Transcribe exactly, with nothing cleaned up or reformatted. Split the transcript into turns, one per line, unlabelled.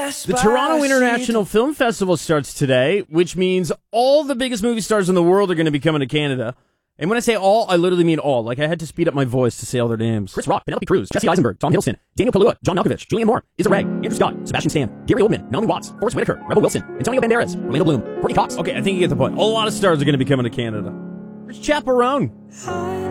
The Toronto International Film Festival starts today, which means all the biggest movie stars in the world are going to be coming to Canada. And when I say all, I literally mean all. Like, I had to speed up my voice to say all their names.
Chris Rock, Penelope Cruz, Jesse Eisenberg, Tom Hiddleston, Daniel Kaluuya, John Malkovich, Julianne Moore, Issa Rae, Andrew Scott, Sebastian Stan, Gary Oldman, Naomi Watts, Forrest Whitaker, Rebel Wilson, Antonio Banderas, Orlando Bloom, Courtney Cox.
Okay, I think you get the point. A lot of stars are going to be coming to Canada. There's Chaperone.